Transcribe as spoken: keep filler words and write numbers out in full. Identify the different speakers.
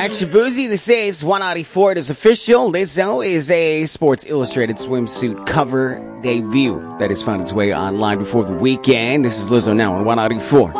Speaker 1: Extra Boozy, this is one ninety-four. It is official. Lizzo is a Sports Illustrated swimsuit cover debut that has found its way online before the weekend. This is Lizzo now on one ninety-four.